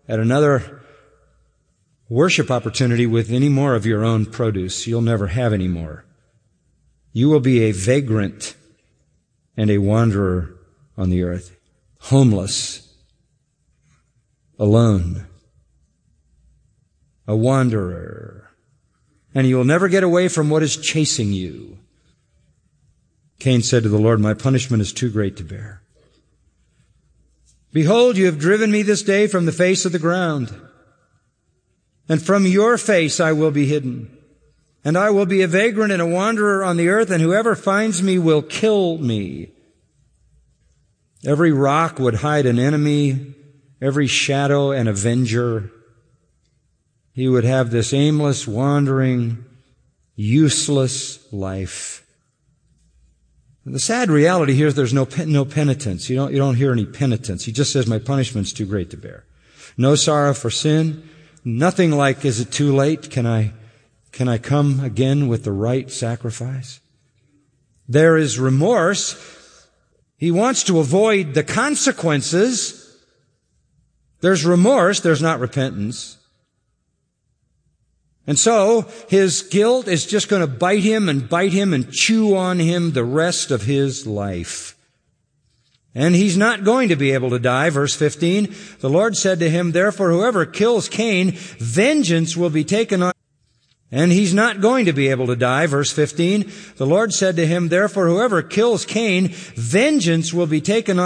at another worship opportunity with any more of your own produce. You'll never have any more. You will be a vagrant and a wanderer on the earth, homeless, alone, a wanderer, and you will never get away from what is chasing you. Cain said to the Lord, my punishment is too great to bear. Behold, you have driven me this day from the face of the ground, and from your face I will be hidden. And I will be a vagrant and a wanderer on the earth, and whoever finds me will kill me. Every rock would hide an enemy, every shadow an avenger. He would have this aimless, wandering, useless life. The sad reality here is there's no penitence. You don't hear any penitence. He just says, my punishment's too great to bear. No sorrow for sin. Nothing like, is it too late? Can I come again with the right sacrifice? There is remorse. He wants to avoid the consequences. There's remorse. There's not repentance. And so his guilt is just going to bite him and chew on him the rest of his life. And he's not going to be able to die. Verse 15, the Lord said to him, therefore whoever kills Cain, vengeance will be taken on. And he's not going to be able to die. Verse 15, the Lord said to him, therefore whoever kills Cain, vengeance will be taken on